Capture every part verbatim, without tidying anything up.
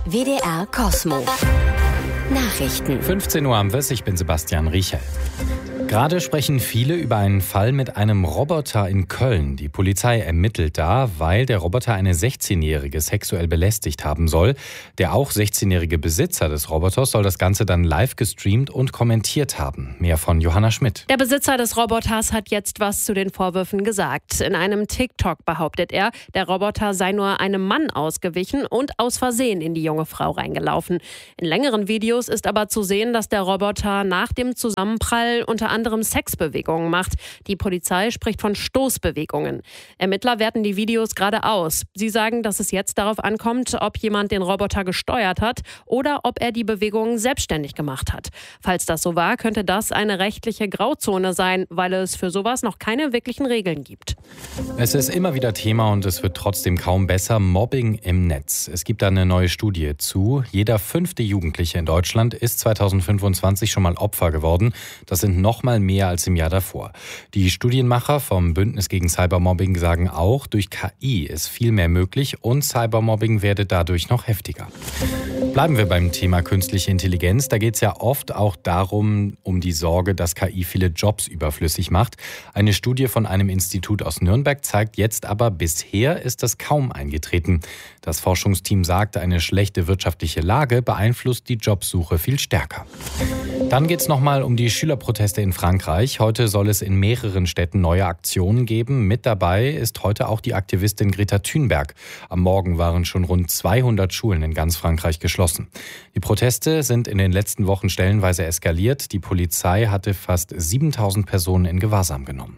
W D R Kosmo. Nachrichten. fünfzehn Uhr haben wir es, ich bin Sebastian Riechel. Gerade sprechen viele über einen Fall mit einem Roboter in Köln. Die Polizei ermittelt da, weil der Roboter eine sechzehnjährige sexuell belästigt haben soll. Der auch sechzehnjährige Besitzer des Roboters soll das Ganze dann live gestreamt und kommentiert haben. Mehr von Johanna Schmidt. Der Besitzer des Roboters hat jetzt was zu den Vorwürfen gesagt. In einem TikTok behauptet er, der Roboter sei nur einem Mann ausgewichen und aus Versehen in die junge Frau reingelaufen. In längeren Videos ist aber zu sehen, dass der Roboter nach dem Zusammenprall unter anderem Sexbewegungen macht. Die Polizei spricht von Stoßbewegungen. Ermittler werten die Videos gerade aus. Sie sagen, dass es jetzt darauf ankommt, ob jemand den Roboter gesteuert hat oder ob er die Bewegungen selbstständig gemacht hat. Falls das so war, könnte das eine rechtliche Grauzone sein, weil es für sowas noch keine wirklichen Regeln gibt. Es ist immer wieder Thema und es wird trotzdem kaum besser. Mobbing im Netz. Es gibt da eine neue Studie zu. Jeder fünfte Jugendliche in Deutschland ist zweitausendfünfundzwanzig schon mal Opfer geworden. Das sind noch mal mehr als im Jahr davor. Die Studienmacher vom Bündnis gegen Cybermobbing sagen auch, durch K I ist viel mehr möglich und Cybermobbing werde dadurch noch heftiger. Bleiben wir beim Thema künstliche Intelligenz. Da geht es ja oft auch darum, um die Sorge, dass K I viele Jobs überflüssig macht. Eine Studie von einem Institut aus Nürnberg zeigt jetzt aber, bisher ist das kaum eingetreten. Das Forschungsteam sagt, eine schlechte wirtschaftliche Lage beeinflusst die Jobsuche viel stärker. Dann geht es nochmal um die Schülerproteste in Frankreich. Heute soll es in mehreren Städten neue Aktionen geben. Mit dabei ist heute auch die Aktivistin Greta Thunberg. Am Morgen waren schon rund zweihundert Schulen in ganz Frankreich geschlossen. Die Proteste sind in den letzten Wochen stellenweise eskaliert. Die Polizei hatte fast siebentausend Personen in Gewahrsam genommen.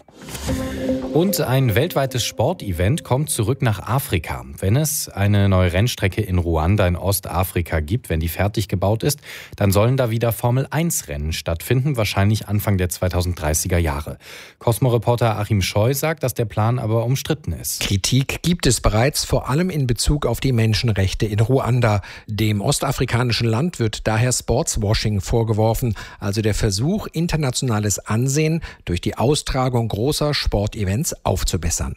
Und ein weltweites Sportevent kommt zurück nach Afrika. Wenn es eine neue Rennstrecke in Ruanda in Ostafrika gibt, wenn die fertig gebaut ist, dann sollen da wieder Formel eins Rennen stattfinden, wahrscheinlich Anfang der zweitausenddreißiger Jahre. Cosmo-Reporter Achim Scheu sagt, dass der Plan aber umstritten ist. Kritik gibt es bereits, vor allem in Bezug auf die Menschenrechte in Ruanda. Dem ostafrikanischen Land wird daher Sportswashing vorgeworfen, also der Versuch, internationales Ansehen durch die Austragung großer Sportevents aufzubessern.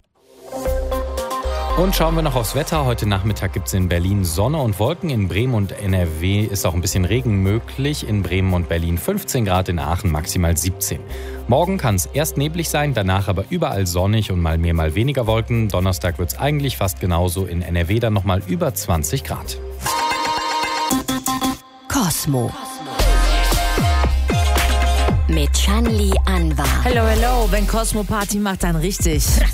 Und schauen wir noch aufs Wetter. Heute Nachmittag gibt es in Berlin Sonne und Wolken. In Bremen und N R W ist auch ein bisschen Regen möglich. In Bremen und Berlin fünfzehn Grad, in Aachen maximal siebzehn. Morgen kann es erst neblig sein, danach aber überall sonnig und mal mehr, mal weniger Wolken. Donnerstag wird es eigentlich fast genauso. In N R W dann nochmal über zwanzig Grad. Kosmo. Mit Shanli Anwar. Hello, hello. Wenn Cosmo Party macht, dann richtig.